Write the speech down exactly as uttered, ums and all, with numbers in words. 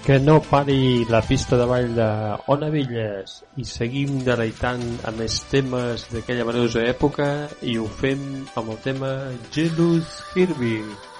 Que no pari la pista de ball de Ona Velles i seguim deleitant amb més temes d'aquella valuosa època i ho fem amb el tema Jealous Herbie.